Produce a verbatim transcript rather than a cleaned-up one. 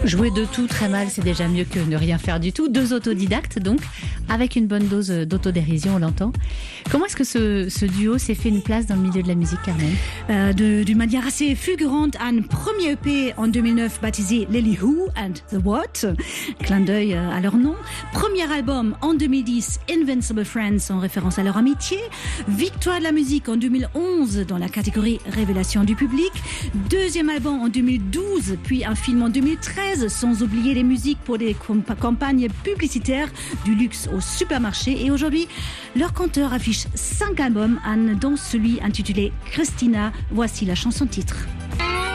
Jouer de tout très mal, c'est déjà mieux que ne rien faire du tout. Deux autodidactes donc, avec une bonne dose d'autodérision, on l'entend. Comment est-ce que ce, ce duo s'est fait une place dans le milieu de la musique, Carmen? euh, de, D'une manière assez fulgurante, un premier E P en deux mille neuf baptisé Lily Who and the What, clin d'œil à leur nom. Premier album en deux mille dix, Invincible Friends, en référence à leur amitié. Victoire de la musique en deux mille onze dans la catégorie Révélation du public. Deuxième album en deux mille douze, puis un film en deux mille treize, sans oublier les musiques pour des comp- campagnes publicitaires du luxe au supermarché. Et aujourd'hui, leur canteur affiche cinq albums, dont celui intitulé Christina. Voici la chanson titre.